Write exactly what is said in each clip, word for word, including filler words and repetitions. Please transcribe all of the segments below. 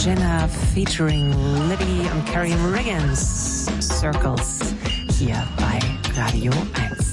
Jenna featuring Libby und Carrie Riggins, Circles, hier bei Radio eins.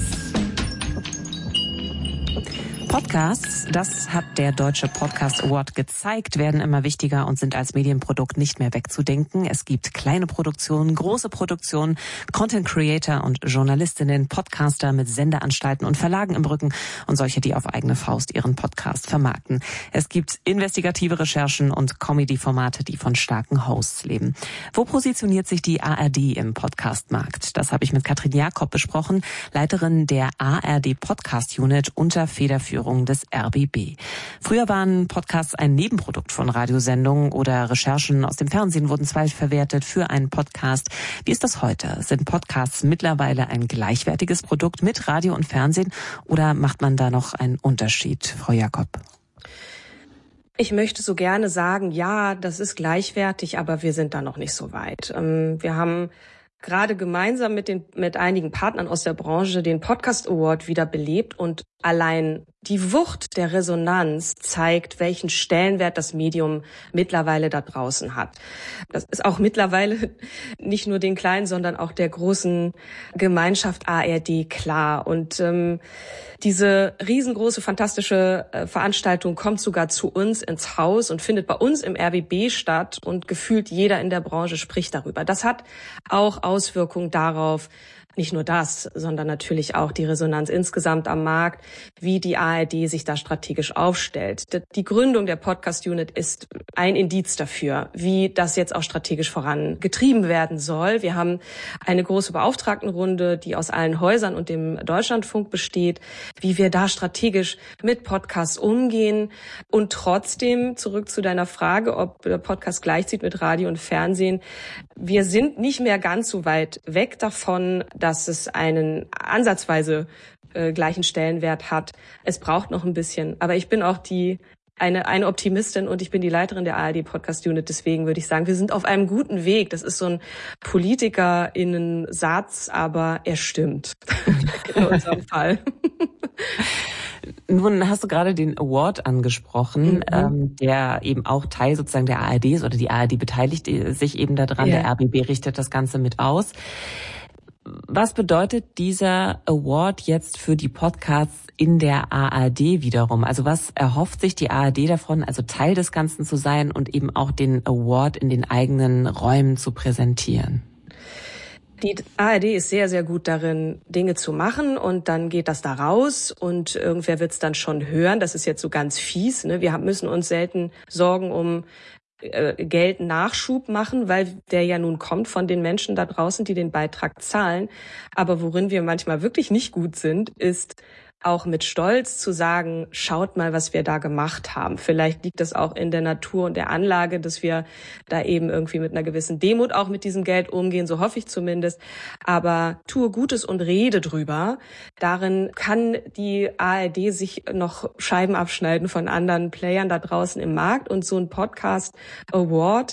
Podcasts, das hat der Deutsche Podcast Award gezeigt, werden immer wichtiger und sind als Medienprodukt nicht mehr wegzudenken. Es gibt kleine Produktionen, große Produktionen, Content Creator und Journalistinnen, Podcaster mit Sendeanstalten und Verlagen im Rücken und solche, die auf eigene Faust ihren Podcast vermarkten. Es gibt investigative Recherchen und Comedy-Formate, die von starken Hosts leben. Wo positioniert sich die A R D im Podcastmarkt? Das habe ich mit Katrin Jakob besprochen, Leiterin der A R D Podcast Unit unter Federführung des R B B. Früher waren Podcasts ein Nebenprodukt von Radiosendungen oder Recherchen aus dem Fernsehen wurden zweitverwertet für einen Podcast. Wie ist das heute? Sind Podcasts mittlerweile ein gleichwertiges Produkt mit Radio und Fernsehen oder macht man da noch einen Unterschied, Frau Jakob? Ich möchte so gerne sagen, ja, das ist gleichwertig, aber wir sind da noch nicht so weit. Wir haben gerade gemeinsam mit den mit einigen Partnern aus der Branche den Podcast Award wieder belebt und allein die Wucht der Resonanz zeigt, welchen Stellenwert das Medium mittlerweile da draußen hat. Das ist auch mittlerweile nicht nur den kleinen, sondern auch der großen Gemeinschaft A R D klar. Und ähm, diese riesengroße, fantastische äh, Veranstaltung kommt sogar zu uns ins Haus und findet bei uns im R B B statt und gefühlt jeder in der Branche spricht darüber. Das hat auch Auswirkungen darauf, nicht nur das, sondern natürlich auch die Resonanz insgesamt am Markt, wie die A R D sich da strategisch aufstellt. Die Gründung der Podcast Unit ist ein Indiz dafür, wie das jetzt auch strategisch vorangetrieben werden soll. Wir haben eine große Beauftragtenrunde, die aus allen Häusern und dem Deutschlandfunk besteht, wie wir da strategisch mit Podcasts umgehen und trotzdem zurück zu deiner Frage, ob der Podcast gleichzieht mit Radio und Fernsehen. Wir sind nicht mehr ganz so weit weg davon, dass es einen ansatzweise äh, gleichen Stellenwert hat. Es braucht noch ein bisschen, aber ich bin auch die eine eine Optimistin und ich bin die Leiterin der A R D Podcast Unit. Deswegen würde ich sagen, wir sind auf einem guten Weg. Das ist so ein PolitikerInnen-Satz, aber er stimmt in unserem Fall. Nun hast du gerade den Award angesprochen, mhm. ähm, der eben auch Teil sozusagen der A R D ist oder die A R D beteiligt sich eben daran. Ja. Der R B B richtet das Ganze mit aus. Was bedeutet dieser Award jetzt für die Podcasts in der A R D wiederum? Also was erhofft sich die A R D davon, also Teil des Ganzen zu sein und eben auch den Award in den eigenen Räumen zu präsentieren? Die A R D ist sehr, sehr gut darin, Dinge zu machen und dann geht das da raus und irgendwer wird es dann schon hören. Das ist jetzt so ganz fies, ne? Wir müssen uns selten Sorgen um äh, Geld Nachschub machen, weil der ja nun kommt von den Menschen da draußen, die den Beitrag zahlen. Aber worin wir manchmal wirklich nicht gut sind, ist auch mit Stolz zu sagen, schaut mal, was wir da gemacht haben. Vielleicht liegt das auch in der Natur und der Anlage, dass wir da eben irgendwie mit einer gewissen Demut auch mit diesem Geld umgehen, so hoffe ich zumindest. Aber tue Gutes und rede drüber. Darin kann die A R D sich noch Scheiben abschneiden von anderen Playern da draußen im Markt. Und so ein Podcast Award,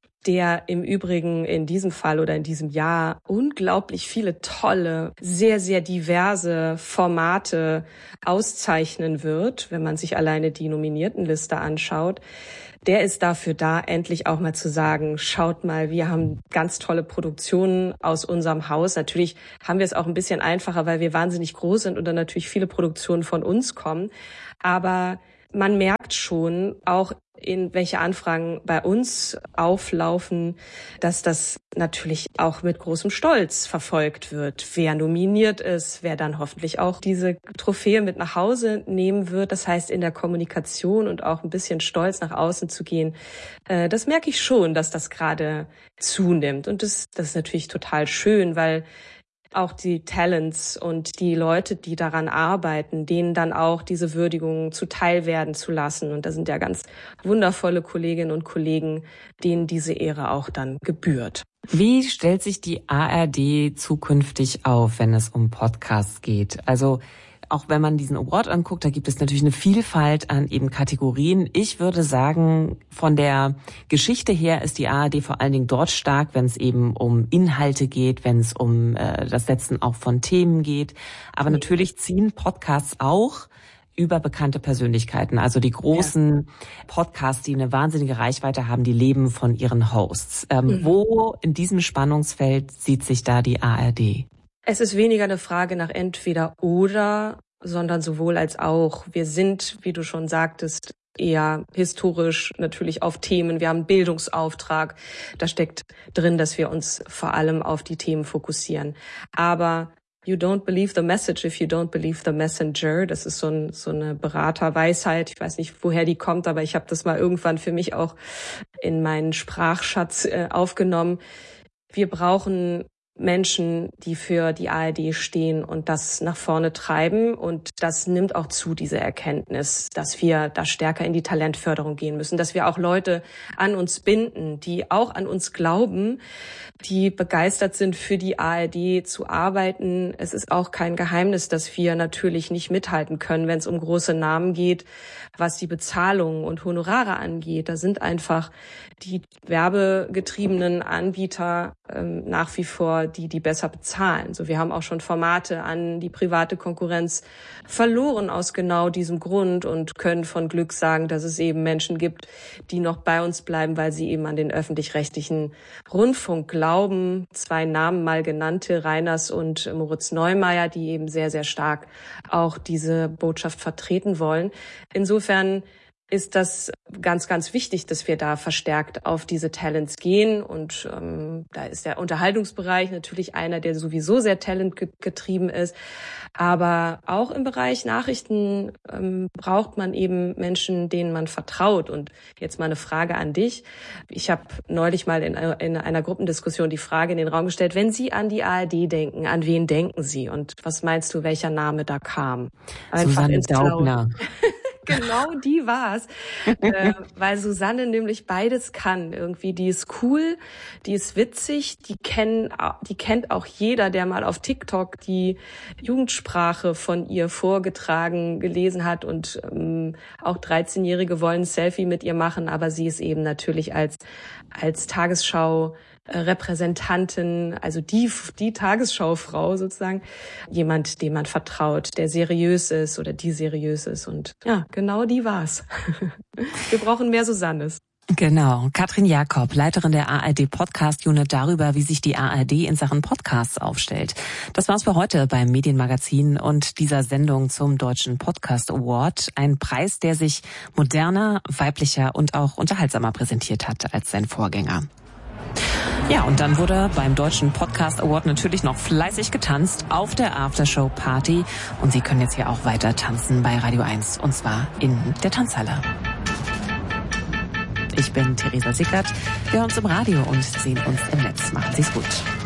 der im Übrigen in diesem Fall oder in diesem Jahr unglaublich viele tolle, sehr, sehr diverse Formate auszeichnen wird, wenn man sich alleine die Nominiertenliste anschaut. Der ist dafür da, endlich auch mal zu sagen, schaut mal, wir haben ganz tolle Produktionen aus unserem Haus. Natürlich haben wir es auch ein bisschen einfacher, weil wir wahnsinnig groß sind und dann natürlich viele Produktionen von uns kommen. Aber man merkt schon, auch in welche Anfragen bei uns auflaufen, dass das natürlich auch mit großem Stolz verfolgt wird. Wer nominiert ist, wer dann hoffentlich auch diese Trophäe mit nach Hause nehmen wird. Das heißt, in der Kommunikation und auch ein bisschen stolz nach außen zu gehen, äh, das merke ich schon, dass das gerade zunimmt. Und das, das ist natürlich total schön, weil auch die Talents und die Leute, die daran arbeiten, denen dann auch diese Würdigung zuteil werden zu lassen. Und da sind ja ganz wundervolle Kolleginnen und Kollegen, denen diese Ehre auch dann gebührt. Wie stellt sich die A R D zukünftig auf, wenn es um Podcasts geht? Also auch wenn man diesen Award anguckt, da gibt es natürlich eine Vielfalt an eben Kategorien. Ich würde sagen, von der Geschichte her ist die A R D vor allen Dingen dort stark, wenn es eben um Inhalte geht, wenn es um äh, das Setzen auch von Themen geht. Aber natürlich ziehen Podcasts auch über bekannte Persönlichkeiten. Also die großen ja. Podcasts, die eine wahnsinnige Reichweite haben, die leben von ihren Hosts. Ähm, mhm. Wo in diesem Spannungsfeld sieht sich da die A R D? Es ist weniger eine Frage nach entweder oder, sondern sowohl als auch. Wir sind, wie du schon sagtest, eher historisch natürlich auf Themen. Wir haben einen Bildungsauftrag. Da steckt drin, dass wir uns vor allem auf die Themen fokussieren. Aber you don't believe the message if you don't believe the messenger. Das ist so, ein, so eine Beraterweisheit. Ich weiß nicht, woher die kommt, aber ich habe das mal irgendwann für mich auch in meinen Sprachschatz äh, aufgenommen. Wir brauchen Menschen, die für die A R D stehen und das nach vorne treiben. Und das nimmt auch zu, diese Erkenntnis, dass wir da stärker in die Talentförderung gehen müssen, dass wir auch Leute an uns binden, die auch an uns glauben, die begeistert sind, für die A R D zu arbeiten. Es ist auch kein Geheimnis, dass wir natürlich nicht mithalten können, wenn es um große Namen geht, was die Bezahlung und Honorare angeht. Da sind einfach die werbegetriebenen Anbieter ähm, nach wie vor die, die besser bezahlen. So, wir haben auch schon Formate an die private Konkurrenz verloren aus genau diesem Grund und können von Glück sagen, dass es eben Menschen gibt, die noch bei uns bleiben, weil sie eben an den öffentlich-rechtlichen Rundfunk glauben. Zwei Namen mal genannte, Reiners und Moritz Neumeier, die eben sehr, sehr stark auch diese Botschaft vertreten wollen. Insofern ist das ganz, ganz wichtig, dass wir da verstärkt auf diese Talents gehen. Und ähm, da ist der Unterhaltungsbereich natürlich einer, der sowieso sehr talentgetrieben ist. Aber auch im Bereich Nachrichten ähm, braucht man eben Menschen, denen man vertraut. Und jetzt mal eine Frage an dich. Ich habe neulich mal in, in einer Gruppendiskussion die Frage in den Raum gestellt, wenn Sie an die A R D denken, an wen denken Sie? Und was meinst du, welcher Name da kam? Einfach Susanne Daubner. Genau, die war's, äh, weil Susanne nämlich beides kann. Irgendwie, die ist cool, die ist witzig, die kennen, die kennt auch jeder, der mal auf TikTok die Jugendsprache von ihr vorgetragen, gelesen hat, und ähm, auch dreizehnjährige wollen ein Selfie mit ihr machen, aber sie ist eben natürlich als als Tagesschau Repräsentantin, also die, die Tagesschaufrau sozusagen, jemand, dem man vertraut, der seriös ist oder die seriös ist. Und ja, genau die war's. Wir brauchen mehr Susannes. Genau. Katrin Jakob, Leiterin der A R D Podcast Unit, darüber, wie sich die A R D in Sachen Podcasts aufstellt. Das war's für heute beim Medienmagazin und dieser Sendung zum Deutschen Podcast Award. Ein Preis, der sich moderner, weiblicher und auch unterhaltsamer präsentiert hat als sein Vorgänger. Ja, und dann wurde beim Deutschen Podcast Award natürlich noch fleißig getanzt auf der Aftershow-Party. Und Sie können jetzt hier auch weiter tanzen bei Radio eins, und zwar in der Tanzhalle. Ich bin Theresa Sickert. Wir hören uns im Radio und sehen uns im Netz. Machen Sie's gut.